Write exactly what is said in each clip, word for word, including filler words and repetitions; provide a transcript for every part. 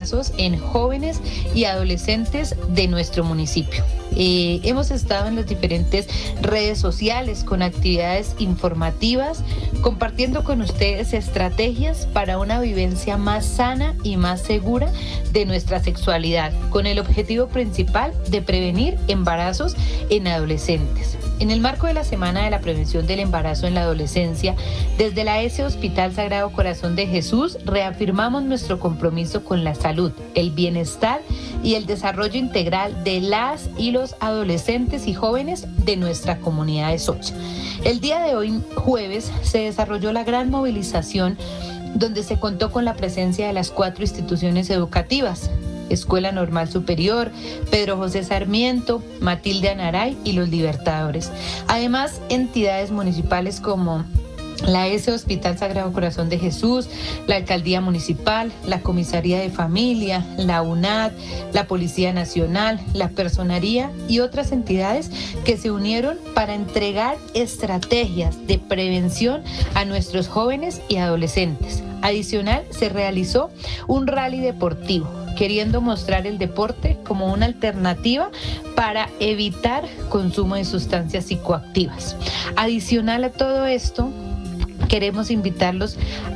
embarazos en jóvenes y adolescentes de nuestro municipio. Eh, hemos estado en las diferentes redes sociales con actividades informativas, compartiendo con ustedes estrategias para una vivencia más sana y más segura de nuestra sexualidad, con el objetivo principal de prevenir embarazos en adolescentes. En el marco de la Semana de la Prevención del Embarazo en la Adolescencia, desde la E S E Hospital Sagrado Corazón de Jesús, reafirmamos nuestro compromiso con la salud, el bienestar y el desarrollo integral de las y los adolescentes y jóvenes de nuestra comunidad de Socha. El día de hoy, jueves, se desarrolló la gran movilización donde se contó con la presencia de las cuatro instituciones educativas: Escuela Normal Superior, Pedro José Sarmiento, Matilde Anaray y Los Libertadores. Además, entidades municipales como la E S E Hospital Sagrado Corazón de Jesús, la Alcaldía Municipal, la Comisaría de Familia, la U N A D, la Policía Nacional, la Personería y otras entidades que se unieron para entregar estrategias de prevención a nuestros jóvenes y adolescentes. Adicional, se realizó un rally deportivo, queriendo mostrar el deporte como una alternativa para evitar consumo de sustancias psicoactivas. Adicional a todo esto, queremos invitarlos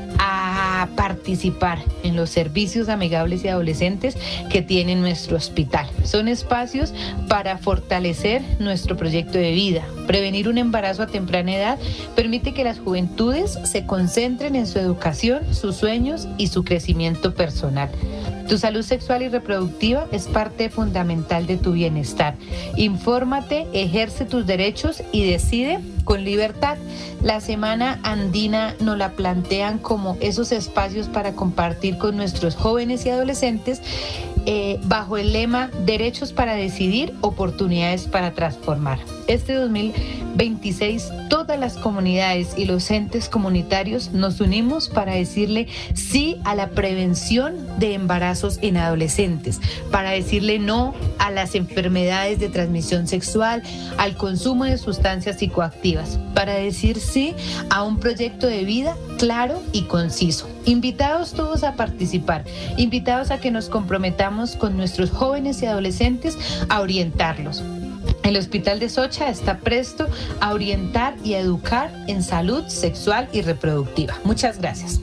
a participar en los servicios amigables y adolescentes que tiene nuestro hospital. Son espacios para fortalecer nuestro proyecto de vida. Prevenir un embarazo a temprana edad permite que las juventudes se concentren en su educación, sus sueños y su crecimiento personal. Tu salud sexual y reproductiva es parte fundamental de tu bienestar. Infórmate, ejerce tus derechos y decide con libertad. La Semana Andina nos la plantean como esos espacios para compartir con nuestros jóvenes y adolescentes eh, bajo el lema Derechos para decidir, oportunidades para transformar. Este dos mil veintiséis, todas las comunidades y los entes comunitarios nos unimos para decirle sí a la prevención de embarazos en adolescentes, para decirle no a las enfermedades de transmisión sexual, al consumo de sustancias psicoactivas, para decir sí a un proyecto de vida claro y conciso. Invitados todos a participar, invitados a que nos comprometamos con nuestros jóvenes y adolescentes a orientarlos. El Hospital de Socha está presto a orientar y a educar en salud sexual y reproductiva. Muchas gracias.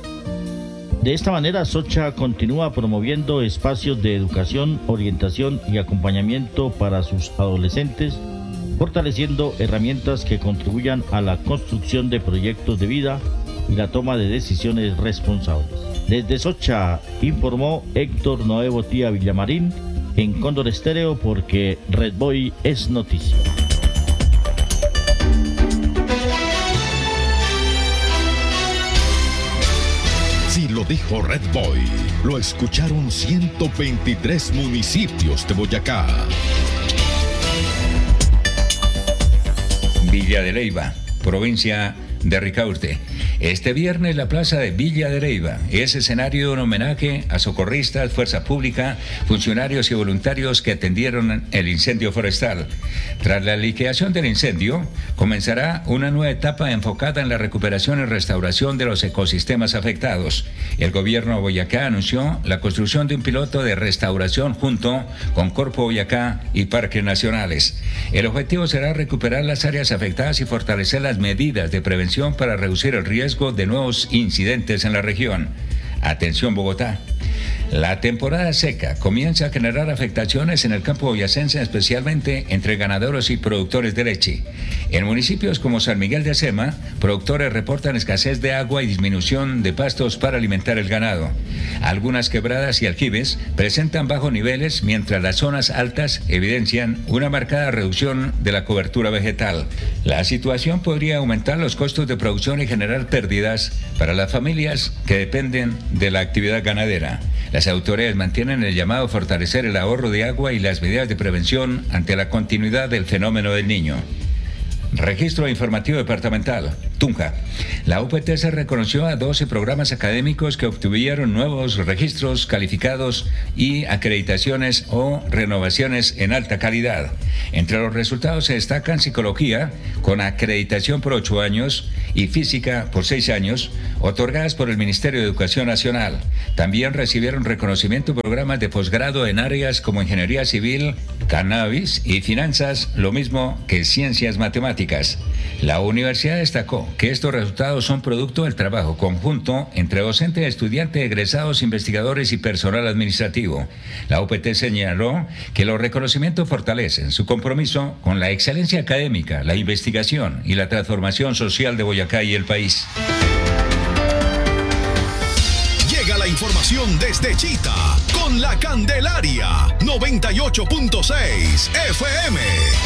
De esta manera, Socha continúa promoviendo espacios de educación, orientación y acompañamiento para sus adolescentes, fortaleciendo herramientas que contribuyan a la construcción de proyectos de vida y la toma de decisiones responsables. Desde Socha informó Héctor Noé Botía Villamarín en Cóndor Estéreo, porque Red Boy es noticia. Si lo dijo Red Boy, lo escucharon ciento veintitrés municipios de Boyacá. Villa de Leyva, provincia de Ricaurte. Este viernes la plaza de Villa de Leyva es escenario de un homenaje a socorristas, fuerza pública, funcionarios y voluntarios que atendieron el incendio forestal. Tras la liquidación del incendio, comenzará una nueva etapa enfocada en la recuperación y restauración de los ecosistemas afectados. El gobierno de Boyacá anunció la construcción de un piloto de restauración junto con Corpo Boyacá y Parques Nacionales. El objetivo será recuperar las áreas afectadas y fortalecer las medidas de prevención para reducir el riesgo de nuevos incidentes en la región. Atención Bogotá. La temporada seca comienza a generar afectaciones en el campo boyacense, especialmente entre ganaderos y productores de leche. En municipios como San Miguel de Acema, productores reportan escasez de agua y disminución de pastos para alimentar el ganado. Algunas quebradas y aljibes presentan bajos niveles, mientras las zonas altas evidencian una marcada reducción de la cobertura vegetal. La situación podría aumentar los costos de producción y generar pérdidas para las familias que dependen de la actividad ganadera. Las autoridades mantienen el llamado a fortalecer el ahorro de agua y las medidas de prevención ante la continuidad del fenómeno del Niño. Registro Informativo Departamental, Tunja. La U P T C reconoció a doce programas académicos que obtuvieron nuevos registros calificados y acreditaciones o renovaciones en alta calidad. Entre los resultados se destacan Psicología, con acreditación por ocho años, y Física por seis años, otorgadas por el Ministerio de Educación Nacional. También recibieron reconocimiento programas de posgrado en áreas como Ingeniería Civil, Cannabis y Finanzas, lo mismo que Ciencias Matemáticas. La universidad destacó que estos resultados son producto del trabajo conjunto entre docentes, estudiantes, egresados, investigadores y personal administrativo. La U P T señaló que los reconocimientos fortalecen su compromiso con la excelencia académica, la investigación y la transformación social de Boyacá y el país. Llega la información desde Chita con la Candelaria noventa y ocho punto seis F M.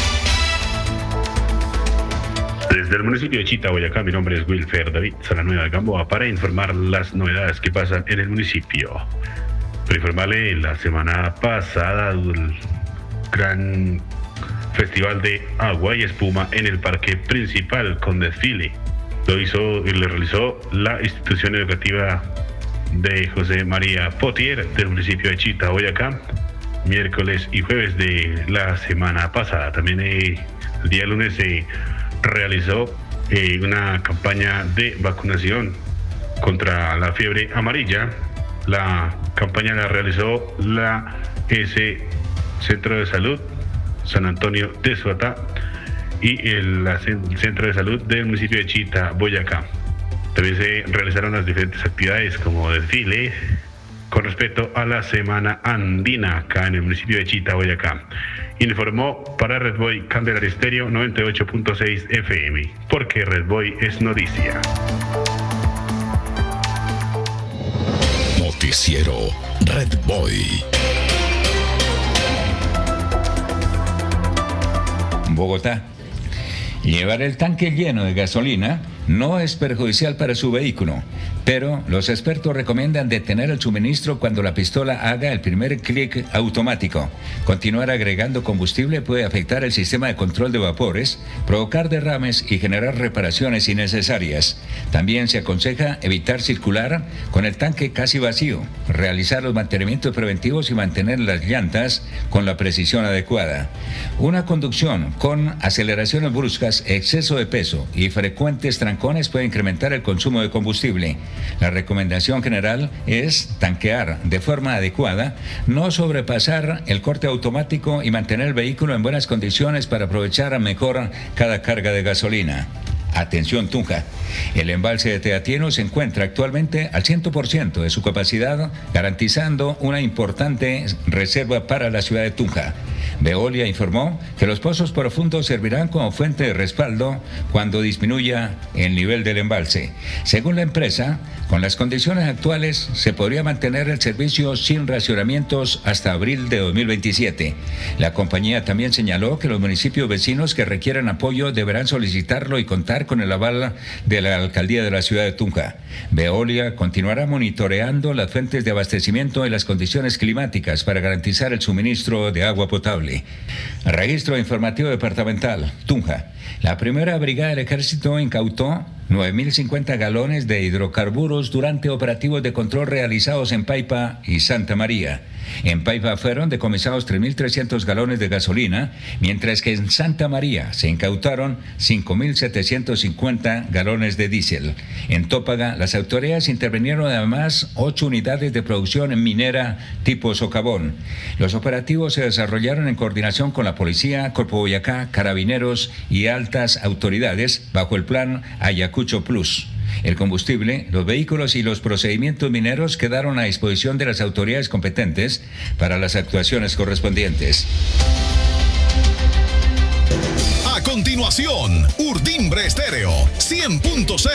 Desde el municipio de Chita, Boyacá, mi nombre es Wilfer David Salanueva de Gamboa para informar las novedades que pasan en el municipio. Para informarle, la semana pasada el gran festival de agua y espuma en el parque principal con desfile lo hizo y lo realizó la institución educativa de José María Potier del municipio de Chita, Boyacá, miércoles y jueves de la semana pasada. También eh, el día lunes se eh, realizó eh, una campaña de vacunación contra la fiebre amarilla. La campaña la realizó la S Centro de Salud San Antonio de Suatá y el, la, el Centro de Salud del municipio de Chita, Boyacá. También se realizaron las diferentes actividades como desfile con respecto a la Semana Andina acá en el municipio de Chita, Boyacá. Informó para Red Boy Candelaria Estéreo noventa y ocho punto seis F M, porque Red Boy es noticia. Noticiero Red Boy. Bogotá. Llevar el tanque lleno de gasolina no es perjudicial para su vehículo, pero los expertos recomiendan detener el suministro cuando la pistola haga el primer clic automático. Continuar agregando combustible puede afectar el sistema de control de vapores, provocar derrames y generar reparaciones innecesarias. También se aconseja evitar circular con el tanque casi vacío, realizar los mantenimientos preventivos y mantener las llantas con la precisión adecuada. Una conducción con aceleraciones bruscas, exceso de peso y frecuentes trancones puede incrementar el consumo de combustible. La recomendación general es tanquear de forma adecuada, no sobrepasar el corte automático y mantener el vehículo en buenas condiciones para aprovechar mejor cada carga de gasolina. Atención Tunja, el embalse de Teatieno se encuentra actualmente al cien por ciento de su capacidad, garantizando una importante reserva para la ciudad de Tunja. Veolia informó que los pozos profundos servirán como fuente de respaldo cuando disminuya el nivel del embalse. Según la empresa, con las condiciones actuales se podría mantener el servicio sin racionamientos hasta abril de dos mil veintisiete. La compañía también señaló que los municipios vecinos que requieran apoyo deberán solicitarlo y contar con el aval de la alcaldía de la ciudad de Tunja. Veolia continuará monitoreando las fuentes de abastecimiento y las condiciones climáticas para garantizar el suministro de agua potable. Registro informativo departamental, Tunja. La primera brigada del ejército incautó nueve mil cincuenta galones de hidrocarburos durante operativos de control realizados en Paipa y Santa María. En Paipa fueron decomisados tres mil trescientos galones de gasolina, mientras que en Santa María se incautaron cinco mil setecientos cincuenta galones de diésel. En Tópaga, las autoridades intervinieron además ocho unidades de producción minera tipo socavón. Los operativos se desarrollaron en coordinación con la policía, Corpo Boyacá, carabineros y altas autoridades bajo el plan Ayacucho Plus. El combustible, los vehículos y los procedimientos mineros quedaron a disposición de las autoridades competentes para las actuaciones correspondientes. A continuación, Urdimbre Estéreo cien punto seis